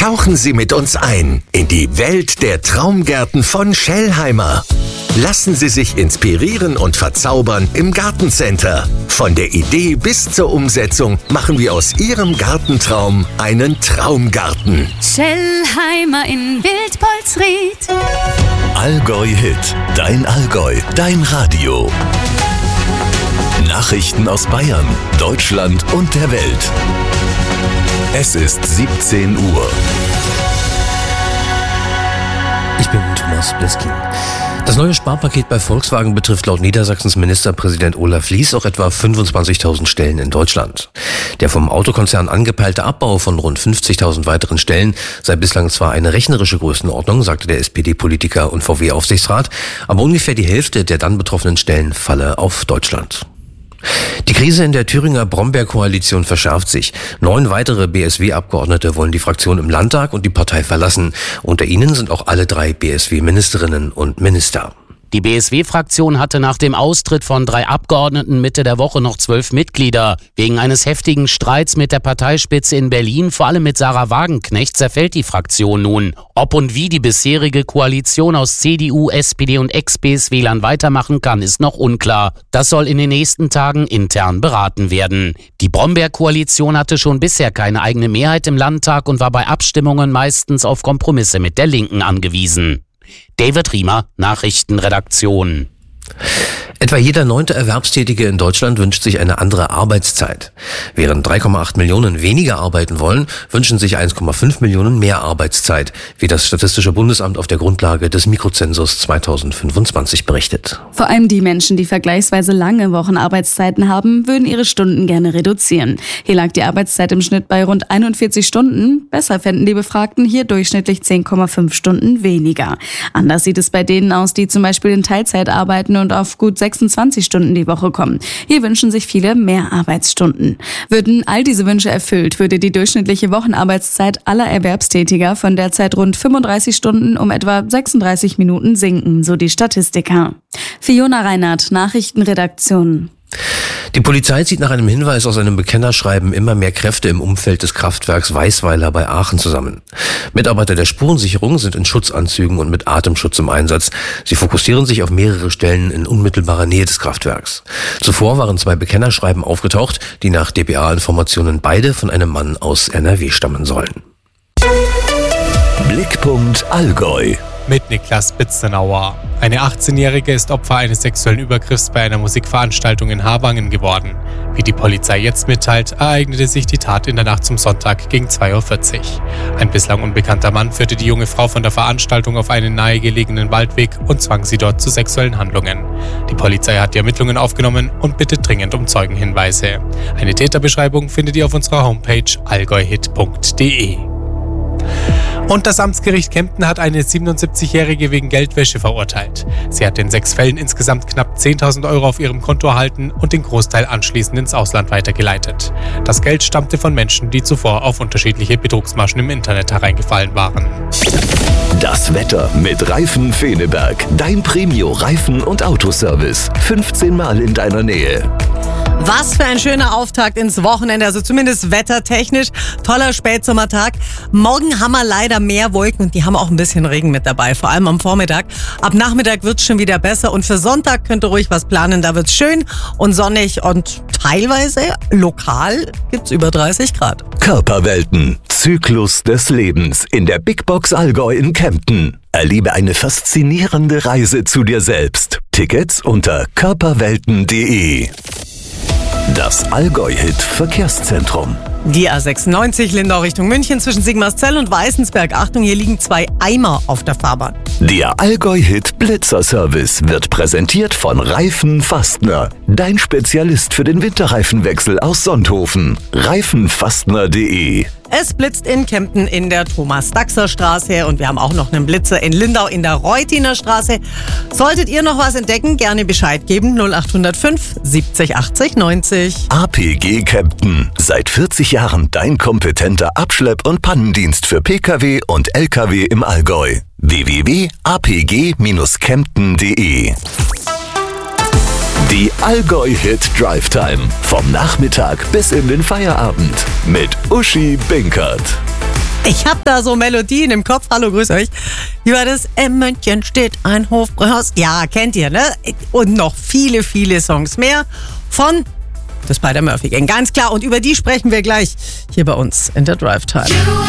Tauchen Sie mit uns ein in die Welt der Traumgärten von Schellheimer. Lassen Sie sich inspirieren und verzaubern im Gartencenter. Von der Idee bis zur Umsetzung machen wir aus Ihrem Gartentraum einen Traumgarten. Schellheimer in Wildpolsried. Allgäu Hit, dein Allgäu, dein Radio. Nachrichten aus Bayern, Deutschland und der Welt. Es ist 17 Uhr. Ich bin Thomas Bliskin. Das neue Sparpaket bei Volkswagen betrifft laut Niedersachsens Ministerpräsident Olaf Lies auch etwa 25.000 Stellen in Deutschland. Der vom Autokonzern angepeilte Abbau von rund 50.000 weiteren Stellen sei bislang zwar eine rechnerische Größenordnung, sagte der SPD-Politiker und VW-Aufsichtsrat, aber ungefähr die Hälfte der dann betroffenen Stellen falle auf Deutschland. Die Krise in der Thüringer Brombeer-Koalition verschärft sich. 9 weitere BSW-Abgeordnete wollen die Fraktion im Landtag und die Partei verlassen. Unter ihnen sind auch alle 3 BSW-Ministerinnen und Minister. Die BSW-Fraktion hatte nach dem Austritt von 3 Abgeordneten Mitte der Woche noch 12 Mitglieder. Wegen eines heftigen Streits mit der Parteispitze in Berlin, vor allem mit Sarah Wagenknecht, zerfällt die Fraktion nun. Ob und wie die bisherige Koalition aus CDU, SPD und Ex-BSWlern weitermachen kann, ist noch unklar. Das soll in den nächsten Tagen intern beraten werden. Die Brombeer-Koalition hatte schon bisher keine eigene Mehrheit im Landtag und war bei Abstimmungen meistens auf Kompromisse mit der Linken angewiesen. David Riemer, Nachrichtenredaktion. Etwa jeder 9. Erwerbstätige in Deutschland wünscht sich eine andere Arbeitszeit. Während 3,8 Millionen weniger arbeiten wollen, wünschen sich 1,5 Millionen mehr Arbeitszeit, wie das Statistische Bundesamt auf der Grundlage des Mikrozensus 2025 berichtet. Vor allem die Menschen, die vergleichsweise lange Wochenarbeitszeiten haben, würden ihre Stunden gerne reduzieren. Hier lag die Arbeitszeit im Schnitt bei rund 41 Stunden. Besser fänden die Befragten hier durchschnittlich 10,5 Stunden weniger. Anders sieht es bei denen aus, die zum Beispiel in Teilzeit arbeiten und auf gut 26 Stunden die Woche kommen. Hier wünschen sich viele mehr Arbeitsstunden. Würden all diese Wünsche erfüllt, würde die durchschnittliche Wochenarbeitszeit aller Erwerbstätiger von derzeit rund 35 Stunden um etwa 36 Minuten sinken, so die Statistiker. Fiona Reinhardt, Nachrichtenredaktion. Die Polizei zieht nach einem Hinweis aus einem Bekennerschreiben immer mehr Kräfte im Umfeld des Kraftwerks Weißweiler bei Aachen zusammen. Mitarbeiter der Spurensicherung sind in Schutzanzügen und mit Atemschutz im Einsatz. Sie fokussieren sich auf mehrere Stellen in unmittelbarer Nähe des Kraftwerks. Zuvor waren 2 Bekennerschreiben aufgetaucht, die nach dpa-Informationen beide von einem Mann aus NRW stammen sollen. Blickpunkt Allgäu. Mit Niklas Bitzenauer. Eine 18-Jährige ist Opfer eines sexuellen Übergriffs bei einer Musikveranstaltung in Harwangen geworden. Wie die Polizei jetzt mitteilt, ereignete sich die Tat in der Nacht zum Sonntag gegen 2:40 Uhr. Ein bislang unbekannter Mann führte die junge Frau von der Veranstaltung auf einen nahegelegenen Waldweg und zwang sie dort zu sexuellen Handlungen. Die Polizei hat die Ermittlungen aufgenommen und bittet dringend um Zeugenhinweise. Eine Täterbeschreibung findet ihr auf unserer Homepage allgäuhit.de. Und das Amtsgericht Kempten hat eine 77-Jährige wegen Geldwäsche verurteilt. Sie hat in 6 Fällen insgesamt knapp 10.000 € auf ihrem Konto erhalten und den Großteil anschließend ins Ausland weitergeleitet. Das Geld stammte von Menschen, die zuvor auf unterschiedliche Betrugsmaschen im Internet hereingefallen waren. Das Wetter mit Reifen Feneberg. Dein Premio-Reifen- und Autoservice. 15 Mal in deiner Nähe. Was für ein schöner Auftakt ins Wochenende, also zumindest wettertechnisch. Toller Spätsommertag. Morgen haben wir leider mehr Wolken und die haben auch ein bisschen Regen mit dabei, vor allem am Vormittag. Ab Nachmittag wird es schon wieder besser und für Sonntag könnt ihr ruhig was planen. Da wird es schön und sonnig und teilweise lokal gibt's über 30 Grad. Körperwelten. Zyklus des Lebens in der Big Box Allgäu in Kempten. Erlebe eine faszinierende Reise zu dir selbst. Tickets unter körperwelten.de. Das Allgäu-Hit Verkehrszentrum. Die A96 Lindau Richtung München zwischen Sigmarszell und Weißensberg. Achtung, hier liegen 2 Eimer auf der Fahrbahn. Der Allgäu-Hit Blitzer-Service wird präsentiert von Reifen Fastner. Dein Spezialist für den Winterreifenwechsel aus Sonthofen. reifenfastner.de. Es blitzt in Kempten in der Thomas-Daxer-Straße und wir haben auch noch einen Blitzer in Lindau in der Reutiner Straße. Solltet ihr noch was entdecken, gerne Bescheid geben. 0805 70 80 90. APG Kempten. Seit 40 Jahren dein kompetenter Abschlepp- und Pannendienst für Pkw und Lkw im Allgäu. www.apg-kempten.de. Die Allgäu-Hit Drive Time. Vom Nachmittag bis in den Feierabend. Mit Uschi Binkert. Ich habe da so Melodien im Kopf. Hallo, grüß euch. Wie war das? In München steht ein Hofbräuhaus. Ja, kennt ihr, ne? Und noch viele, viele Songs mehr von The Spider-Murphy Gang. Ganz klar. Und über die sprechen wir gleich hier bei uns in der Drive Time.